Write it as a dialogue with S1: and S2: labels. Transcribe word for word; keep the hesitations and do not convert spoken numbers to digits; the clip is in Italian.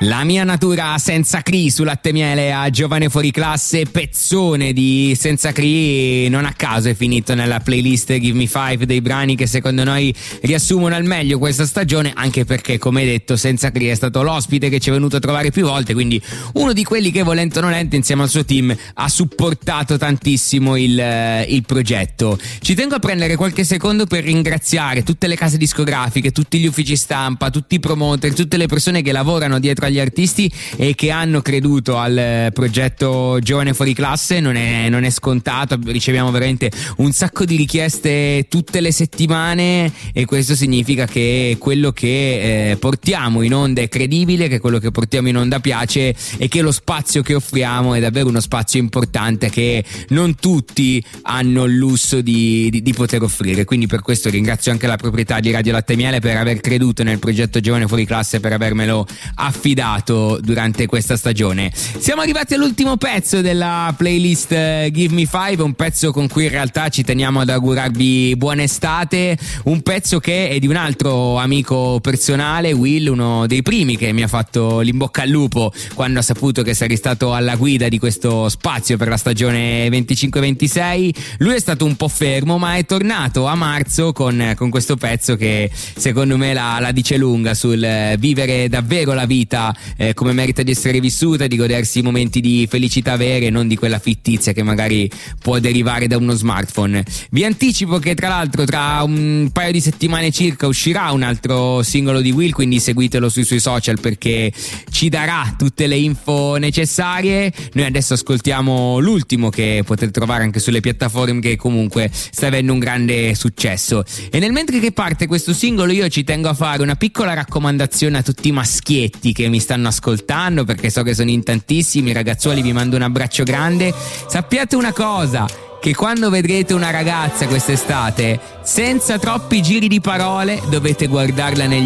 S1: La mia natura senza Cree su Latte e Miele a Giovane Fuori Classe, pezzone di Senza Cree, non a caso è finito nella playlist Give Me Five dei brani che secondo noi riassumono al meglio questa stagione, anche perché, come detto, Senza Cree è stato l'ospite che ci è venuto a trovare più volte, quindi uno di quelli che volente o nolente insieme al suo team ha supportato tantissimo il, il progetto. Ci tengo a prendere qualche secondo per ringraziare tutte le case discografiche, tutti gli uffici stampa, tutti i promoter, tutte le persone che lavorano dietro agli artisti e che hanno creduto al progetto Giovane Fuori Classe. Non è, non è scontato, riceviamo veramente un sacco di richieste tutte le settimane e questo significa che quello che eh, portiamo in onda è credibile, che quello che portiamo in onda piace e che lo spazio che offriamo è davvero uno spazio importante che non tutti hanno il lusso di, di, di poter offrire. Quindi per questo ringrazio anche la proprietà di Radio Latte e Miele per aver creduto nel progetto Giovane Fuori Classe, per avermelo affidato durante questa stagione. Siamo arrivati all'ultimo pezzo della playlist Give Me Five, un pezzo con cui in realtà ci teniamo ad augurarvi buona estate, un pezzo che è di un altro amico personale, Will, uno dei primi che mi ha fatto l'imbocca al lupo quando ha saputo che sarei stato alla guida di questo spazio per la stagione venticinque ventisei. Lui è stato un po' fermo, ma è tornato a marzo con, con questo pezzo che secondo me la, la dice lunga sul vivere davvero la vita Eh, come merita di essere vissuta, di godersi i momenti di felicità vere e non di quella fittizia che magari può derivare da uno smartphone. Vi anticipo che tra l'altro tra un paio di settimane circa uscirà un altro singolo di Will, quindi seguitelo sui suoi social perché ci darà tutte le info necessarie. Noi adesso ascoltiamo l'ultimo che potete trovare anche sulle piattaforme, che comunque sta avendo un grande successo. E nel mentre che parte questo singolo io ci tengo a fare una piccola raccomandazione a tutti i maschietti che mi stanno ascoltando, perché so che sono in tantissimi. Ragazzuoli, vi mando un abbraccio grande. Sappiate una cosa, che quando vedrete una ragazza quest'estate, senza troppi giri di parole, dovete guardarla negli